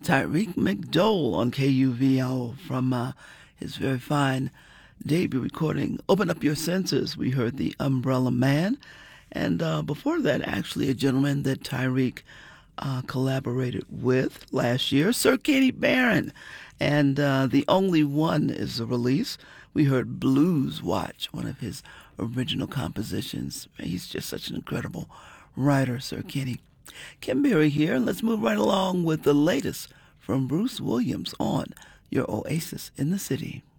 Tyreek McDowell on KUVO from his very fine debut recording, Open Up Your Senses. We heard The Umbrella Man. And before that, actually, a gentleman that Tyreek collaborated with last year, Sir Katie Barron. And The Only One is the release. We heard Blues Watch, one of his original compositions. He's just such an incredible writer, Sir Kenny. Kim Berry here. Let's move right along with the latest from Bruce Williams on your Oasis in the City.